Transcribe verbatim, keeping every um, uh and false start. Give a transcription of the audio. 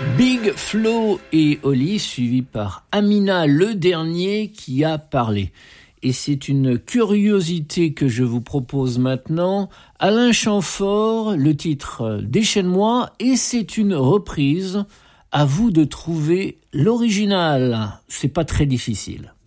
Big Flo et Oli, suivi par Amina le dernier qui a parlé. Et c'est une curiosité que je vous propose maintenant. Alain Chamfort, le titre « Déchaîne-moi » et c'est une reprise. À vous de trouver l'original. C'est pas très difficile.